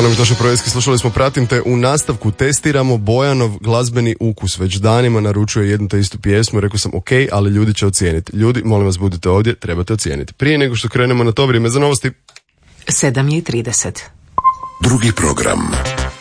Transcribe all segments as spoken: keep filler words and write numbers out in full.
nam je došao Projevski, slušali smo Pratim te. U nastavku testiramo Bojanov glazbeni ukus. Već danima naručuje jednu te istu pjesmu. Rekao sam ok, ali ljudi će ocijeniti. Ljudi, molim vas, budite ovdje, trebate ocijeniti. Prije nego što krenemo na to, vrijeme za novosti. sedam i trideset. Drugi program.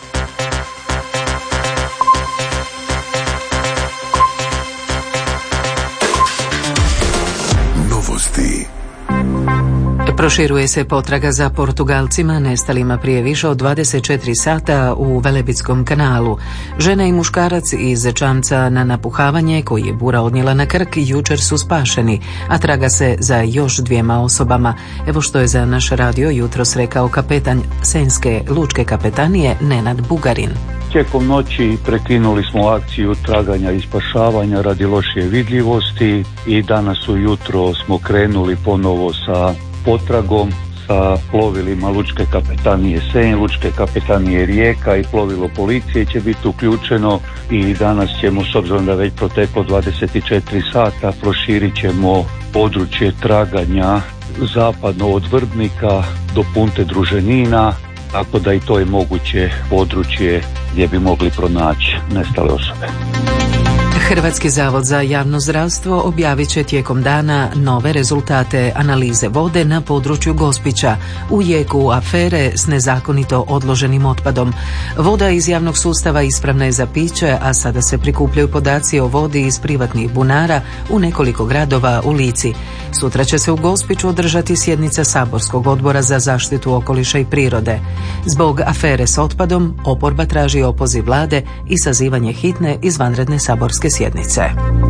Novosti. Proširuje se potraga za Portugalcima nestalima prije više od dvadeset četiri sata u Velebitskom kanalu. Žena i muškarac iz čamca na napuhavanje koji je bura odnijela na Krk jučer su spašeni, a traga se za još dvijema osobama. Evo što je za naš radio jutros rekao kapetan Senjske lučke kapetanije Nenad Bugarin. Tijekom noći prekinuli smo akciju traganja i spašavanja radi lošije vidljivosti i danas ujutro smo krenuli ponovo sa potragom sa plovilima Lučke kapetanije Senj, Lučke kapetanije Rijeka i plovilo policije će biti uključeno i danas ćemo, s obzirom da već proteklo dvadeset četiri sata, proširit ćemo područje traganja zapadno od Vrbnika do Punte Druženina, tako da i to je moguće područje gdje bi mogli pronaći nestale osobe. Hrvatski zavod za javno zdravstvo objavit će tijekom dana nove rezultate analize vode na području Gospića u jeku afere s nezakonito odloženim otpadom. Voda iz javnog sustava ispravna je za piće, a sada se prikupljaju podaci o vodi iz privatnih bunara u nekoliko gradova u Lici. Sutra će se u Gospiću održati sjednica Saborskog odbora za zaštitu okoliša i prirode. Zbog afere s otpadom oporba traži opoziv vlade i sazivanje hitne izvanredne saborske sjednice.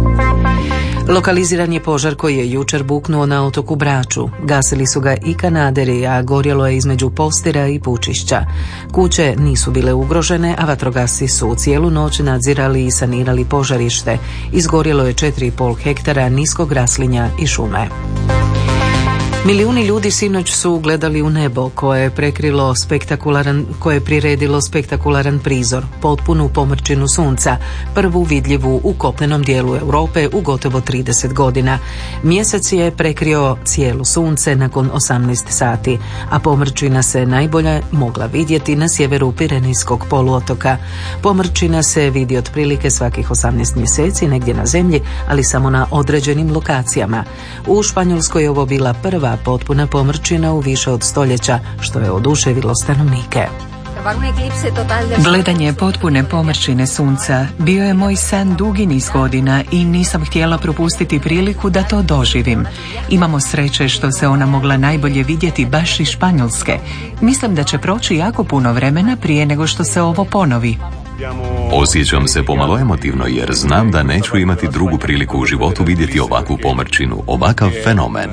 Lokaliziran je požar koji je jučer buknuo na otoku Braču. Gasili su ga i kanaderi, a gorjelo je između Postira i Pučišća. Kuće nisu bile ugrožene, a vatrogasci su cijelu noć nadzirali i sanirali požarište. Izgorjelo je četiri i pol hektara niskog raslinja i šume. Milijuni ljudi sinoć su gledali u nebo koje je prekrilo spektakularan, koje je priredilo spektakularan prizor, potpunu pomrčinu sunca, prvu vidljivu u kopnenom dijelu Europe u gotovo trideset godina. Mjesec je prekrio cijelo sunce nakon osamnaest sati, a pomrčina se najbolje mogla vidjeti na sjeveru Pirenejskog poluotoka. Pomrčina se vidi otprilike svakih osamnaest mjeseci negdje na zemlji, ali samo na određenim lokacijama. U Španjolskoj je ovo bila prva potpuna pomrčina u više od stoljeća, što je oduševilo stanovnike. Gledanje potpune pomrčine sunca bio je moj san dugi niz godina i nisam htjela propustiti priliku da to doživim. Imamo sreće što se ona mogla najbolje vidjeti baš iz Španjolske. Mislim da će proći jako puno vremena prije nego što se ovo ponovi. Osjećam se pomalo emotivno jer znam da neću imati drugu priliku u životu vidjeti ovakvu pomrčinu, ovakav fenomen.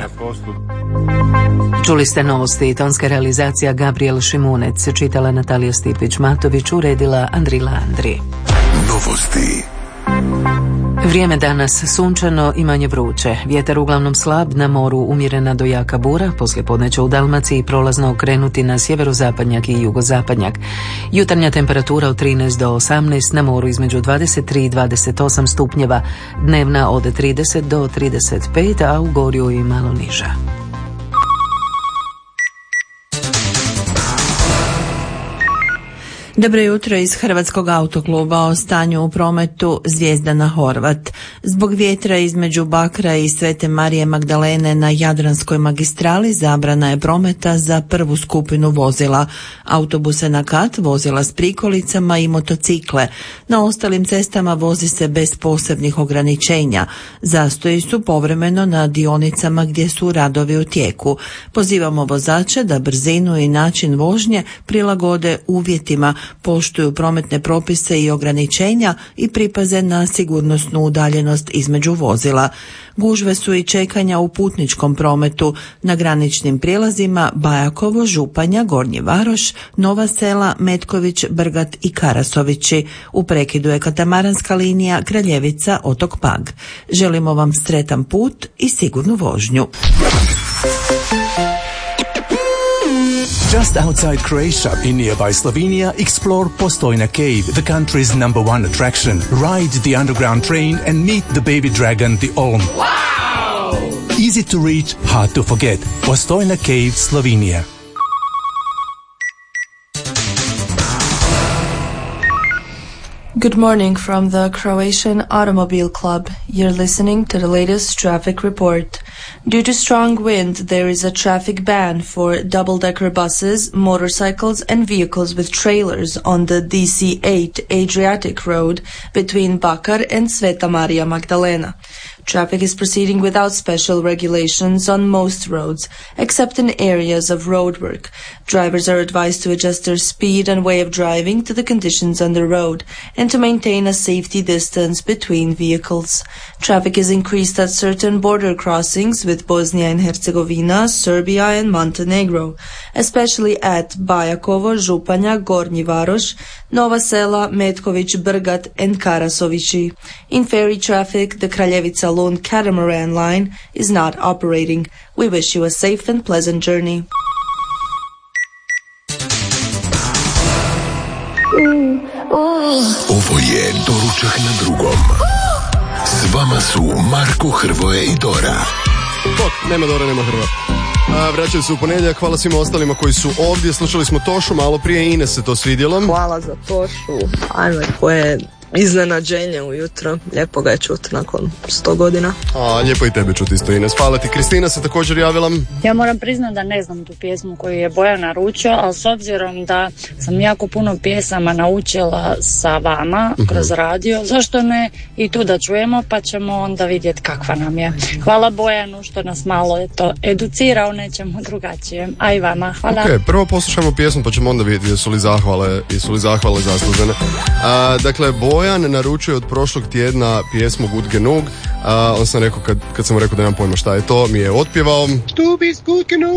Čuli ste novosti i tonska realizacija Gabriel Šimunec, čitala Natalija Stipić-Matović, uredila Andrila Andri. Novosti. Vrijeme danas sunčano i manje vruće. Vjetar uglavnom slab, na moru umjerena do jaka bura, poslijepodne će u Dalmaciji prolazno okrenuti na sjeverozapadnjak i jugozapadnjak. Jutarnja temperatura od trinaest do osamnaest, na moru između dvadeset tri i dvadeset osam stupnjeva, dnevna od trideset do trideset pet, a u Gorju i malo niža. Dobro jutro iz Hrvatskog autokluba. O stanju u prometu Zvijezdana Horvat. Zbog vjetra između Bakra i Svete Marije Magdalene na Jadranskoj magistrali zabrana je prometa za prvu skupinu vozila. Autobuse na kat, vozila s prikolicama i motocikle. Na ostalim cestama vozi se bez posebnih ograničenja. Zastoji su povremeno na dionicama gdje su radovi u tijeku. Pozivamo vozače da brzinu i način vožnje prilagode uvjetima, poštuju prometne propise i ograničenja i pripaze na sigurnosnu udaljenost između vozila. Gužve su i čekanja u putničkom prometu na graničnim prijelazima Bajakovo, Županja, Gornji Varoš, Nova Sela, Metković, Brgat i Karasovići. U prekidu je katamaranska linija Kraljevica, otok Pag. Želimo vam sretan put i sigurnu vožnju. Just outside Croatia, in nearby Slovenia, explore Postojna Cave, the country's number one attraction. Ride the underground train and meet the baby dragon, the Olm. Wow! Easy to reach, hard to forget. Postojna Cave, Slovenia. Good morning from the Croatian Automobile Club. You're listening to the latest traffic report. Due to strong wind, there is a traffic ban for double-decker buses, motorcycles and vehicles with trailers on the D C eight Adriatic Road between Bakar and Sveta Marija Magdalena. Traffic is proceeding without special regulations on most roads, except in areas of roadwork. Drivers are advised to adjust their speed and way of driving to the conditions on the road and to maintain a safety distance between vehicles. Traffic is increased at certain border crossings with Bosnia and Herzegovina, Serbia and Montenegro, especially at Bajakovo, Županja, Gornji Varoš, Nova Sela, Metković, Brgat and Karasovići. In ferry traffic, the Kraljevica Lone catamaran line is not operating. We wish you a safe and pleasant journey. Ovo je Doručak na drugom. S vama su Marko, Hrvoje i Dora. Bok, nema Dora, nema Hrvoje. A, vraćaju se u ponedjeljak, hvala svima ostalima koji su ovdje. Slušali smo Tošu, malo prije Ines se to svidjelo. Hvala za Tošu, ajme koje iznenađenje ujutro, lijepo ga je čuti nakon sto godina. A, lijepo i tebe čuti isto, Ines. Hvala ti. Kristina se također javila. Ja moram priznati da ne znam tu pjesmu koju je Bojan naručio, ali s obzirom da sam jako puno pjesama naučila sa vama uh-huh. kroz radio, zašto ne i tu da čujemo, pa ćemo onda vidjeti kakva nam je. Hvala Bojanu što nas malo je to educirao nečemu drugačijem, a i vama. Hvala. Ok, prvo poslušajmo pjesmu pa ćemo onda vidjeti jesu li zahvale, jesu li zahvale zaslužene. A, dakle, Bojan Bojan naručuje od prošlog tjedna pjesmu Gut genug. A, on sam rekao, kad, kad sam mu rekao da nemam pojma šta je to, mi je otpjevao Du bist gut genug,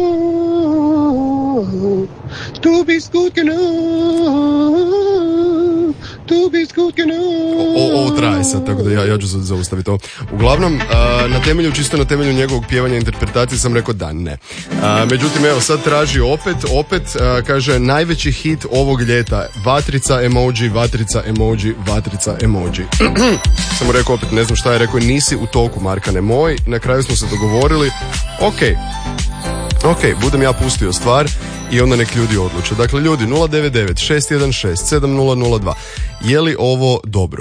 du bist gut genug, du bist gut genug. Ovo traje sad, tako da ja, ja ću zaustaviti to. Uglavnom, a, na temelju, čisto na temelju njegovog pjevanja i interpretacije sam rekao da ne. A, međutim, evo, sad traži opet, opet, a, kaže, najveći hit ovog ljeta, vatrica emoji, vatrica emoji, vatrica emoji. Sam mu rekao opet, ne znam šta je, rekao, nisi u toku, Markane moj. Na kraju smo se dogovorili, ok, ok, budem ja pustio stvar i onda nek ljudi odluče. Dakle, ljudi, nula devet devet šest jedan šest sedam nula nula dva. Je li ovo dobro?